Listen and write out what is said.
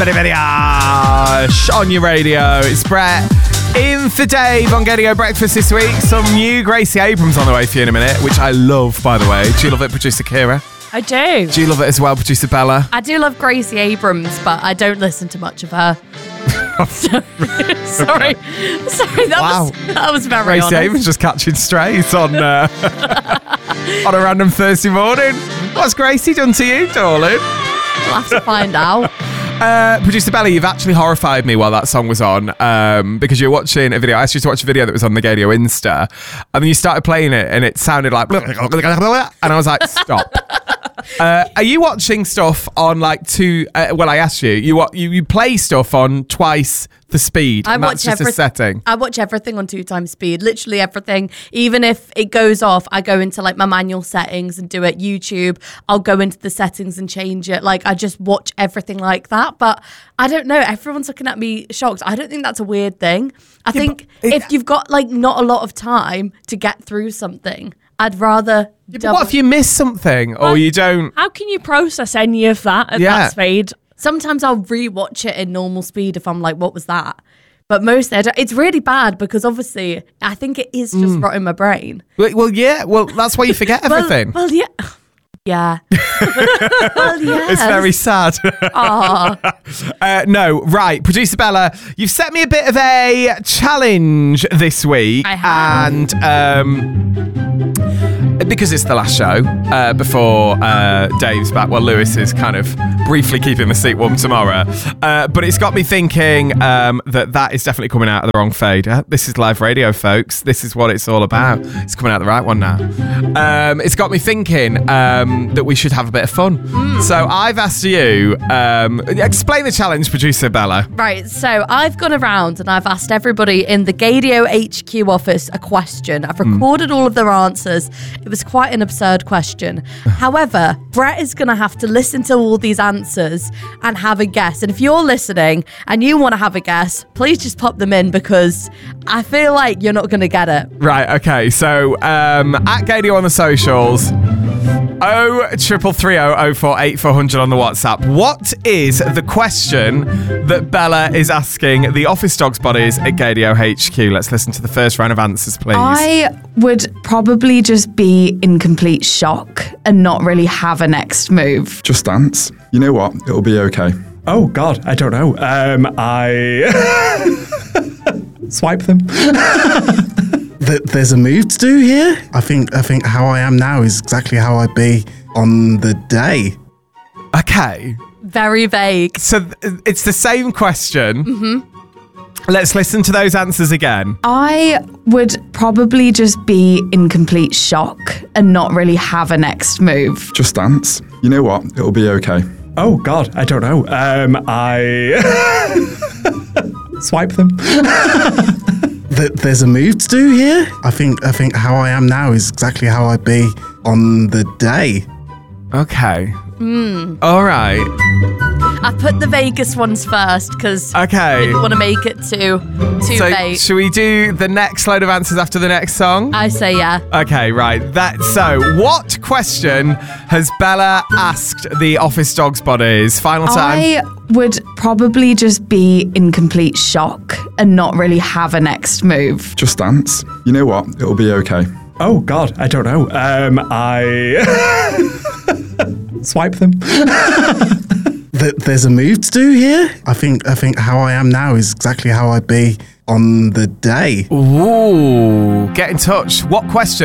Benny Beniosh on your radio. It's Brett in for Dave on Gadio Breakfast this week. Some new Gracie Abrams on the way for you in a minute, which I love, by the way. Do you love it, producer Kira? I do. Do you love it as well, producer Bella? I do love Gracie Abrams, but I don't listen to much of her. Sorry, that was very Gracie honest. Abrams just catching strays on on a random Thursday morning. What's Gracie done to you, darling? We'll have to find out. Producer Bella, you've actually horrified me while that song was on because you were watching a video. I asked you to watch a video that was on the Gadio Insta, and then you started playing it, and it sounded like, and I was like, stop. Are you watching stuff on like I asked you. You play stuff on twice the speed. I and watch that's just a setting. I watch everything on 2 times speed. Literally everything. Even if it goes off, I go into like my manual settings and do it. YouTube, I'll go into the settings and change it. Like I just watch everything like that. But I don't know. Everyone's looking at me shocked. I don't think that's a weird thing. I think if you've got like not a lot of time to get through something, I'd rather. But what if you miss something or you don't? How can you process any of that at that speed? Sometimes I'll rewatch it in normal speed if I'm like, what was that? But mostly, it's really bad because obviously I think it is just rotting my brain. Well, yeah. Well, that's why you forget everything. Well, yeah. Yeah. Well, yes. It's very sad. No, right. Producer Bella, you've set me a bit of a challenge this week. I have. And because it's the last show before Dave's back, well, Lewis is kind of briefly keeping the seat warm tomorrow. But it's got me thinking that is definitely coming out of the wrong fade. This is live radio, folks. This is what it's all about. It's coming out the right one now. It's got me thinking that we should have a bit of fun. So I've asked you, explain the challenge, producer Bella. Right, so I've gone around and I've asked everybody in the Gadio HQ office a question. I've recorded all of their answers. It was quite an absurd question. However, Brett is going to have to listen to all these answers and have a guess. And if you're listening and you want to have a guess, please just pop them in because I feel like you're not going to get it. Right, okay. So at Gadio on the socials, 0330 048 400 on the WhatsApp. What is the question that Bella is asking the office dogs bodies at Gadio HQ? Let's listen to the first round of answers, please. I would probably just be in complete shock and not really have a next move. Just dance. You know what? It'll be okay. Oh, God, I don't know. I swipe them. There's a move to do here. I think how I am now is exactly how I'd be on the day. Okay. Very vague. So it's the same question. Mm-hmm. Let's listen to those answers again. I would probably just be in complete shock and not really have a next move. Just dance. You know what? It'll be okay. Oh, God, I don't know. I swipe them. There's a move to do here. I think how I am now is exactly how I'd be on the day. Okay. All right. I put the Vegas ones first because I didn't want to make it too vague. Should we do the next load of answers after the next song? I say yeah. Okay, right. So, what question has Bella asked the office dogs bodies? Final time. I would probably just be in complete shock and not really have a next move. Just dance. You know what? It'll be okay. Oh, God, I don't know. I swipe them. There's a move to do here. I think how I am now is exactly how I'd be on the day. Ooh, get in touch. What question